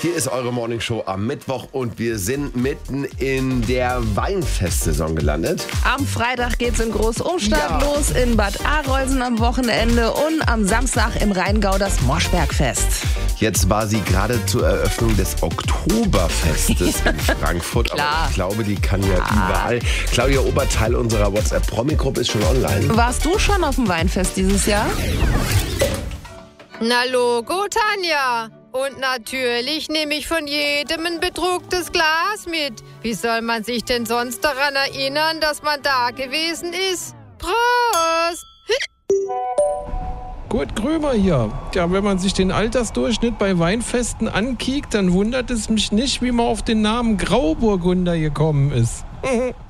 Hier ist eure Morningshow am Mittwoch und wir sind mitten in der Weinfestsaison gelandet. Am Freitag geht's in Großumstadt los, in Bad Arolsen am Wochenende und am Samstag im Rheingau das Moschbergfest. Jetzt war sie gerade zur Eröffnung des Oktoberfestes in Frankfurt. Klar. Aber ich glaube, die kann ja überall. Claudia Obert, Teil unserer WhatsApp-Promi-Gruppe, ist schon online. Warst du schon auf dem Weinfest dieses Jahr? Na Logo, Tanja. Und natürlich nehme ich von jedem ein bedrucktes Glas mit. Wie soll man sich denn sonst daran erinnern, dass man da gewesen ist? Prost! Kurt Krömer hier. Ja, wenn man sich den Altersdurchschnitt bei Weinfesten ankickt, dann wundert es mich nicht, wie man auf den Namen Grauburgunder gekommen ist.